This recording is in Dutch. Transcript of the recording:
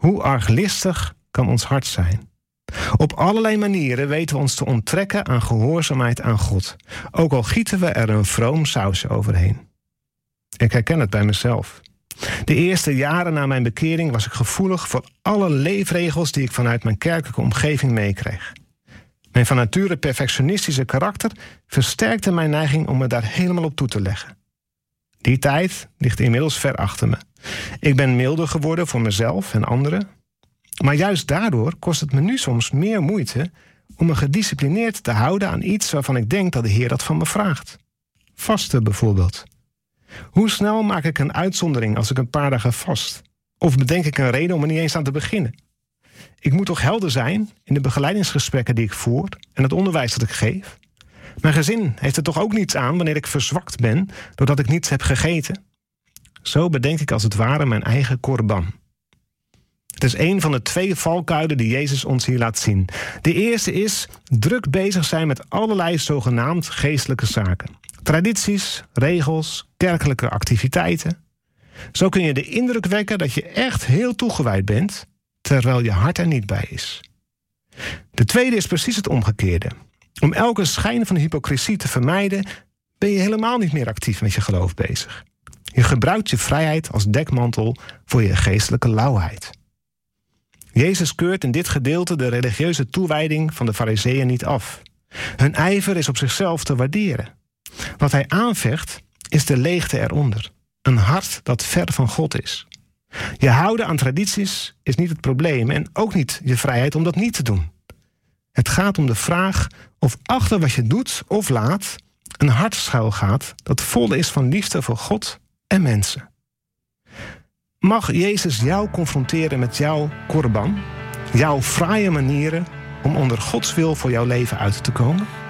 Hoe arglistig kan ons hart zijn? Op allerlei manieren weten we ons te onttrekken aan gehoorzaamheid aan God. Ook al gieten we er een vroom sausje overheen. Ik herken het bij mezelf. De eerste jaren na mijn bekering was ik gevoelig voor alle leefregels die ik vanuit mijn kerkelijke omgeving meekreeg. Mijn van nature perfectionistische karakter versterkte mijn neiging om me daar helemaal op toe te leggen. Die tijd ligt inmiddels ver achter me. Ik ben milder geworden voor mezelf en anderen. Maar juist daardoor kost het me nu soms meer moeite om me gedisciplineerd te houden aan iets waarvan ik denk dat de Heer dat van me vraagt. Vasten bijvoorbeeld. Hoe snel maak ik een uitzondering als ik een paar dagen vast? Of bedenk ik een reden om er niet eens aan te beginnen? Ik moet toch helder zijn in de begeleidingsgesprekken die ik voer en het onderwijs dat ik geef? Mijn gezin heeft er toch ook niets aan wanneer ik verzwakt ben doordat ik niets heb gegeten? Zo bedenk ik als het ware mijn eigen korban. Het is een van de 2 valkuilen die Jezus ons hier laat zien. De eerste is druk bezig zijn met allerlei zogenaamd geestelijke zaken. Tradities, regels, kerkelijke activiteiten. Zo kun je de indruk wekken dat je echt heel toegewijd bent, terwijl je hart er niet bij is. De tweede is precies het omgekeerde. Om elke schijn van hypocrisie te vermijden, ben je helemaal niet meer actief met je geloof bezig. Je gebruikt je vrijheid als dekmantel voor je geestelijke lauwheid. Jezus keurt in dit gedeelte de religieuze toewijding van de Farizeeën niet af. Hun ijver is op zichzelf te waarderen. Wat hij aanvecht is de leegte eronder. Een hart dat ver van God is. Je houden aan tradities is niet het probleem en ook niet je vrijheid om dat niet te doen. Het gaat om de vraag of achter wat je doet of laat een hart schuilgaat dat vol is van liefde voor God en mensen. Mag Jezus jou confronteren met jouw korban, jouw fraaie manieren om onder Gods wil voor jouw leven uit te komen?